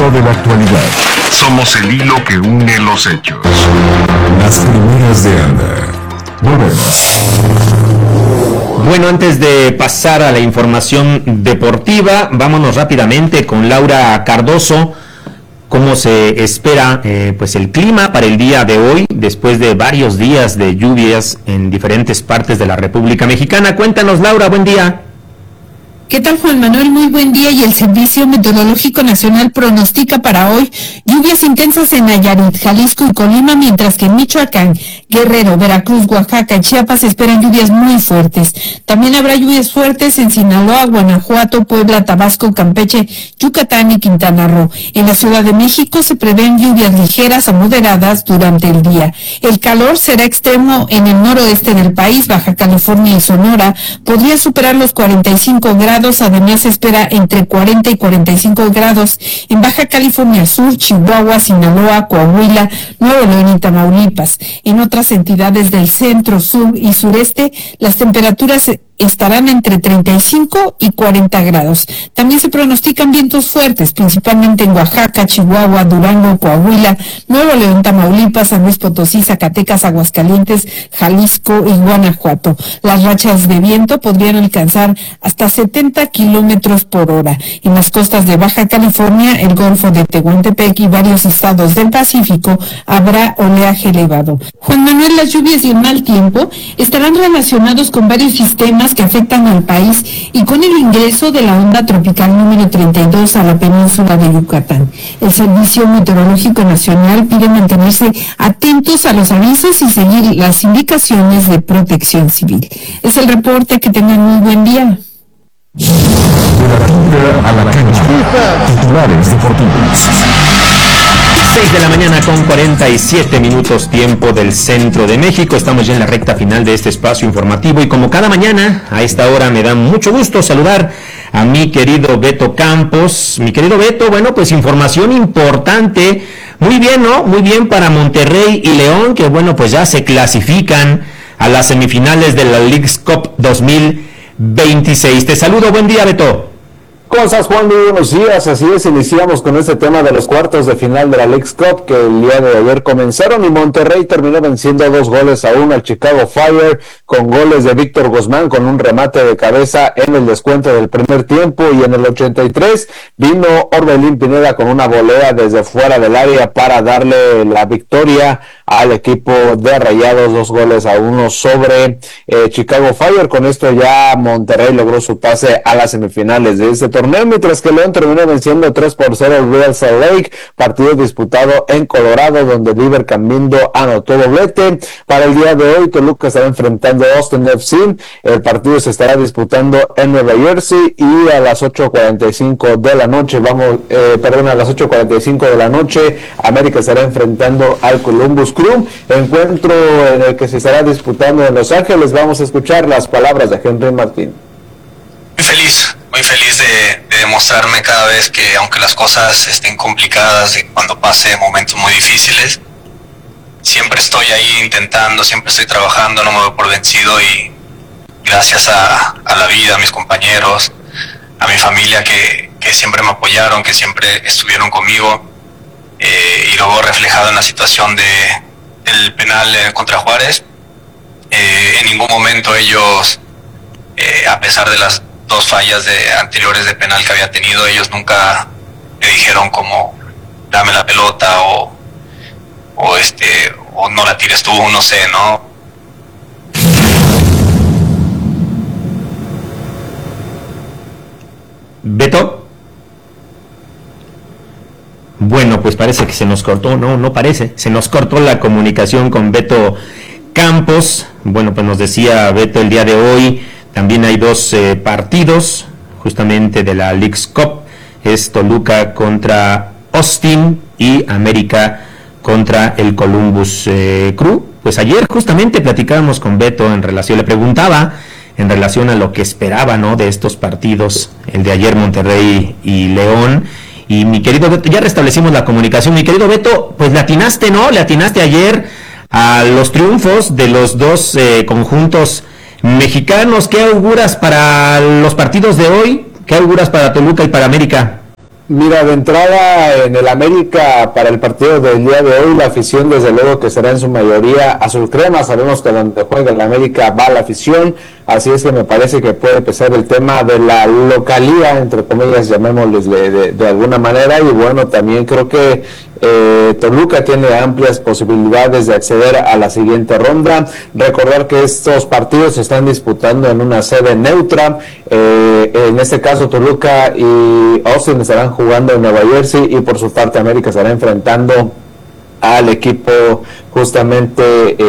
filo de la actualidad. Somos el hilo que une los hechos. Las primeras de Anda. Volvemos. Bueno, antes de pasar a la información deportiva, vámonos rápidamente con Laura Cardoso. ¿Cómo se espera pues el clima para el día de hoy, después de varios días de lluvias en diferentes partes de la República Mexicana? Cuéntanos, Laura, buen día. ¿Qué tal, Juan Manuel? Muy buen día. Y el Servicio Meteorológico Nacional pronostica para hoy lluvias intensas en Nayarit, Jalisco y Colima, mientras que en Michoacán, Guerrero, Veracruz, Oaxaca y Chiapas se esperan lluvias muy fuertes. También habrá lluvias fuertes en Sinaloa, Guanajuato, Puebla, Tabasco, Campeche, Yucatán y Quintana Roo. En la Ciudad de México se prevén lluvias ligeras a moderadas durante el día. El calor será extremo en el noroeste del país, Baja California y Sonora. Podría superar los 45 grados. Además se espera entre 40 y 45 grados en Baja California Sur, Chihuahua, Sinaloa, Coahuila, Nuevo León y Tamaulipas. En otras entidades del centro, sur y sureste, las temperaturas estarán entre 35 y 40 grados. También se pronostican vientos fuertes, principalmente en Oaxaca, Chihuahua, Durango, Coahuila, Nuevo León, Tamaulipas, San Luis Potosí, Zacatecas, Aguascalientes, Jalisco y Guanajuato. Las rachas de viento podrían alcanzar hasta 70 kilómetros por hora. En las costas de Baja California, el Golfo de Tehuantepec y varios estados del Pacífico habrá oleaje elevado. Juan Manuel, las lluvias y el mal tiempo estarán relacionados con varios sistemas que afectan al país y con el ingreso de la onda tropical número 32 a la península de Yucatán. El Servicio Meteorológico Nacional pide mantenerse atentos a los avisos y seguir las indicaciones de protección civil. Es el reporte, que tengan muy buen día. De la tundra a la cancha. Titulares deportivos. 6 de la mañana con 47 minutos, tiempo del centro de México. Estamos ya en la recta final de este espacio informativo y como cada mañana a esta hora me da mucho gusto saludar a mi querido Beto Campos. Mi querido Beto, bueno, pues información importante. Muy bien, ¿no? Muy bien para Monterrey y León, que bueno, pues ya se clasifican a las semifinales de la Leagues Cup 2026. Te saludo, buen día, Beto. ¿Cómo estás, Juan? Muy buenos días. Así es, iniciamos con este tema de los cuartos de final de la Leagues Cup que el día de ayer comenzaron y Monterrey terminó venciendo 2-1 al Chicago Fire con goles de Víctor Guzmán con un remate de cabeza en el descuento del primer tiempo, y en el 83 vino Orbelín Pineda con una volea desde fuera del área para darle la victoria al equipo de Rayados, 2-1 sobre Chicago Fire. Con esto ya Monterrey logró su pase a las semifinales de este torneo, mientras que León terminó venciendo 3-0 al Real Salt Lake, partido disputado en Colorado, donde Diver Cambindo anotó doblete. Para el día de hoy, Toluca estará enfrentando a Austin FC. El partido se estará disputando en Nueva Jersey, y a las 8:45 de la noche, a las 8:45 de la noche, América estará enfrentando al Columbus Crew, encuentro en el que se estará disputando en Los Ángeles. Vamos a escuchar las palabras de Henry Martín. Muy feliz de demostrarme cada vez que, aunque las cosas estén complicadas y cuando pase momentos muy difíciles, siempre estoy ahí intentando, siempre estoy trabajando, no me doy por vencido, y gracias a la vida, a mis compañeros, a mi familia que siempre me apoyaron, que siempre estuvieron conmigo, y luego reflejado en la situación del penal contra Juárez. En ningún momento ellos, a pesar de las dos fallas anteriores de penal que había tenido, ellos nunca me dijeron como dame la pelota o no la tires tú, no sé, ¿no? Beto. Bueno, pues parece que se nos cortó, no parece, se nos cortó la comunicación con Beto Campos. Bueno, pues nos decía Beto el día de hoy, también hay dos partidos justamente de la Leagues Cup, es Toluca contra Austin y América contra el Columbus Crew. Pues ayer justamente platicábamos con Beto le preguntaba en relación a lo que esperaba, ¿no?, de estos partidos, el de ayer Monterrey y León. Y mi querido Beto, ya restablecimos la comunicación. Mi querido Beto, pues le atinaste, ¿no? Le atinaste ayer a los triunfos de los dos conjuntos mexicanos. ¿Qué auguras para los partidos de hoy? ¿Qué auguras para Toluca y para América? Mira, de entrada en el América para el partido del día de hoy, la afición desde luego que será en su mayoría azul crema. Sabemos que donde juega el América va la afición, así es que me parece que puede empezar el tema de la localía, entre comillas, llamémosles de alguna manera, y bueno, también creo que Toluca tiene amplias posibilidades de acceder a la siguiente ronda. Recordar que estos partidos se están disputando en una sede neutra, en este caso Toluca y Austin estarán jugando en Nueva Jersey, y por su parte América estará enfrentando al equipo justamente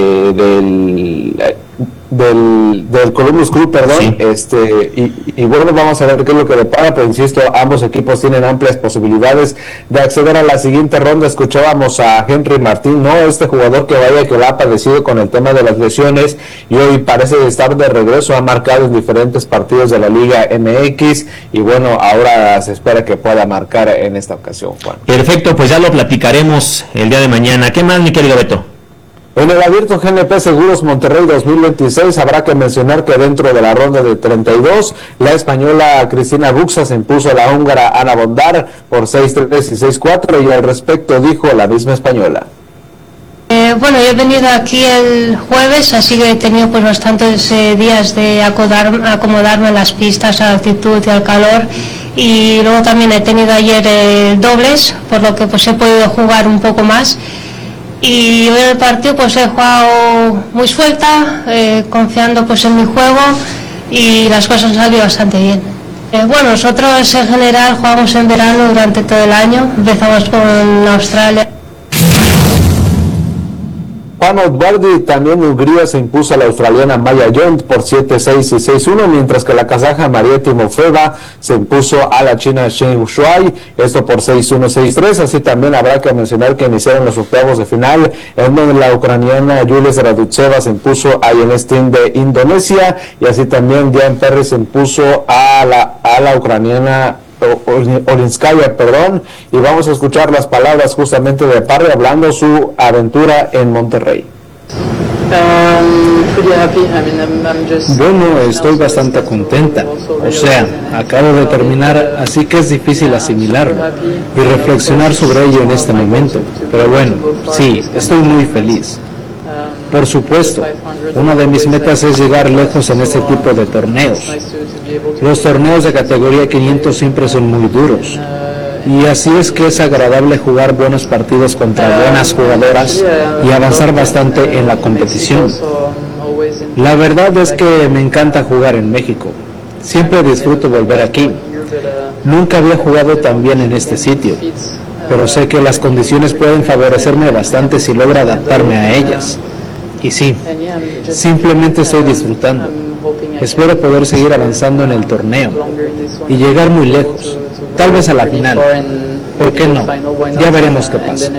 del Columbus Crew, perdón, sí. Y bueno, vamos a ver qué es lo que depara, pero insisto, ambos equipos tienen amplias posibilidades de acceder a la siguiente ronda. Escuchábamos a Henry Martín, ¿no? Este jugador que vaya que la ha padecido con el tema de las lesiones y hoy parece estar de regreso, ha marcado en diferentes partidos de la Liga MX y bueno, ahora se espera que pueda marcar en esta ocasión, Juan. Perfecto, pues ya lo platicaremos el día de mañana. ¿Qué más, mi querido Beto? En el abierto GNP Seguros Monterrey 2026 habrá que mencionar que dentro de la ronda de 32, la española Cristina Buxa se impuso a la húngara Ana Bondar por 6-3 y 6-4 y al respecto dijo la misma española. Bueno, yo he venido aquí el jueves, así que he tenido pues bastantes días de acomodarme en las pistas, a la altitud y al calor, y luego también he tenido ayer dobles, por lo que pues he podido jugar un poco más. Y hoy en el partido pues he jugado muy suelta, confiando pues en mi juego y las cosas han salido bastante bien. Bueno, nosotros en general jugamos en verano durante todo el año, empezamos con Australia. Juan Osvaldi, también Hungría se impuso a la australiana Maya Yont por 7-6 y 6-1, mientras que la kazaja Maria Timofeva se impuso a la china Shen Shuai, esto por 6-1, 6-3. Así también habrá que mencionar que iniciaron los octavos de final, en donde la ucraniana Yulia Radutseva se impuso a Yenestin de Indonesia, y así también Diane Perry se impuso a la ucraniana Olinskaya, y vamos a escuchar las palabras justamente de Parry hablando su aventura en Monterrey. Bueno, estoy bastante contenta, o sea, acabo de terminar, así que es difícil asimilarlo y reflexionar sobre ello en este momento, pero bueno, sí, estoy muy feliz. Por supuesto, una de mis metas es llegar lejos en este tipo de torneos. Los torneos de categoría 500 siempre son muy duros, y así es que es agradable jugar buenos partidos contra buenas jugadoras y avanzar bastante en la competición. La verdad es que me encanta jugar en México. Siempre disfruto volver aquí. Nunca había jugado tan bien en este sitio, pero sé que las condiciones pueden favorecerme bastante si logro adaptarme a ellas. Y sí, simplemente estoy disfrutando. Espero poder seguir avanzando en el torneo y llegar muy lejos, tal vez a la final. ¿Por qué no? Ya veremos qué pasa.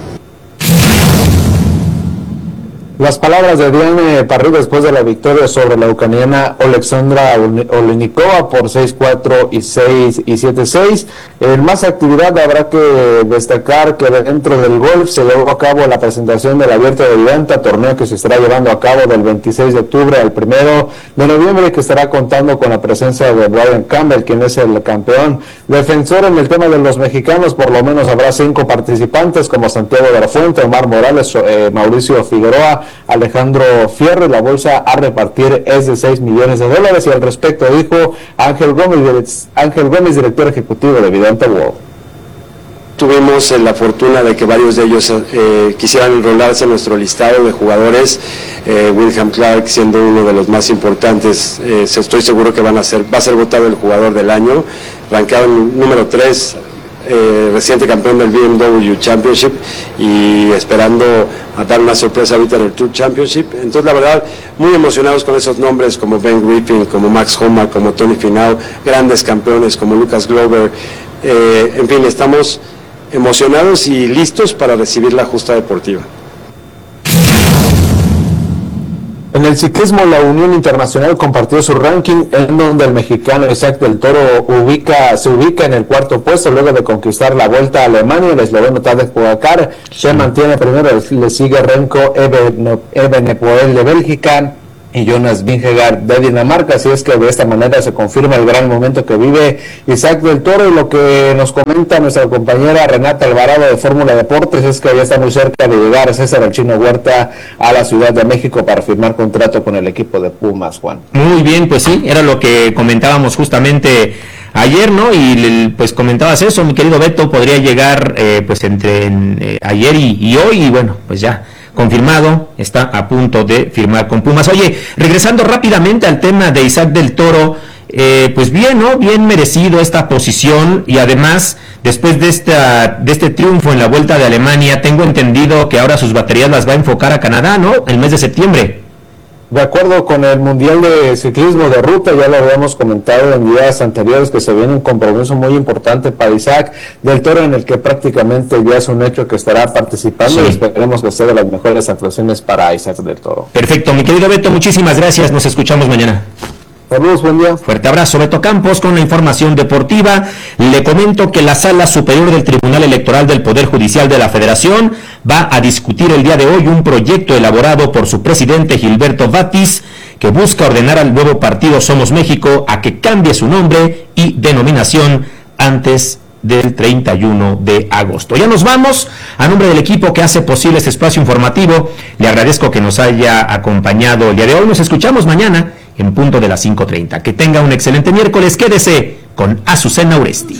Las palabras de Diane Parry después de la victoria sobre la ucraniana Alexandra Olenikova por 6-4 y 7-6. En más actividad habrá que destacar que dentro del golf se llevó a cabo la presentación del Abierto de Vivanta, torneo que se estará llevando a cabo del 26 de octubre al 1 de noviembre, que estará contando con la presencia de Brian Campbell, quien es el campeón defensor. En el tema de los mexicanos, por lo menos habrá 5 participantes como Santiago de la Fuente, Omar Morales, Mauricio Figueroa, Alejandro Fierro. La bolsa a repartir es de $6 millones, y al respecto dijo Ángel Gómez, director ejecutivo de Vidanta World. Tuvimos la fortuna de que varios de ellos quisieran enrolarse en nuestro listado de jugadores, William Clark siendo uno de los más importantes. Estoy seguro que va a ser votado el jugador del año, rankeado en número 3, reciente campeón del BMW Championship, y esperando a dar una sorpresa ahorita en el Tour Championship. Entonces, la verdad, muy emocionados con esos nombres como Ben Griffin, como Max Homa, como Tony Finau, grandes campeones como Lucas Glover. En fin, estamos emocionados y listos para recibir la justa deportiva. En el ciclismo, la Unión Internacional compartió su ranking, en donde el mexicano Isaac del Toro se ubica en el 4º puesto luego de conquistar la Vuelta a Alemania. El esloveno Tadej Pogačar se mantiene primero, le sigue Remco Evenepoel de Bélgica, y Jonas Vingegaard de Dinamarca. Así es que de esta manera se confirma el gran momento que vive Isaac del Toro, y lo que nos comenta nuestra compañera Renata Alvarado de Fórmula Deportes es que ya está muy cerca de llegar César el Chino Huerta a la Ciudad de México para firmar contrato con el equipo de Pumas, Juan. Muy bien, pues sí, era lo que comentábamos justamente ayer, ¿no? Y pues comentabas eso, mi querido Beto, podría llegar pues entre ayer y hoy, y bueno, pues ya confirmado, está a punto de firmar con Pumas. Oye, regresando rápidamente al tema de Isaac del Toro, pues bien, ¿no? Bien merecido esta posición, y además, después de este triunfo en la Vuelta de Alemania, tengo entendido que ahora sus baterías las va a enfocar a Canadá, ¿no? El mes de septiembre. De acuerdo con el Mundial de Ciclismo de Ruta, ya lo habíamos comentado en días anteriores, que se viene un compromiso muy importante para Isaac del Toro, en el que prácticamente ya es un hecho que estará participando, sí. Y esperemos que sea de las mejores actuaciones para Isaac del Toro. Perfecto, mi querido Beto, muchísimas gracias, nos escuchamos mañana. Saludos, buen día. Fuerte abrazo, Beto Campos, con la información deportiva. Le comento que la Sala Superior del Tribunal Electoral del Poder Judicial de la Federación va a discutir el día de hoy un proyecto elaborado por su presidente Gilberto Batis, que busca ordenar al nuevo partido Somos México a que cambie su nombre y denominación antes del 31 de agosto. Ya nos vamos. A nombre del equipo que hace posible este espacio informativo, le agradezco que nos haya acompañado el día de hoy. Nos escuchamos mañana en punto de las 5:30. Que tenga un excelente miércoles. Quédese con Azucena Uresti.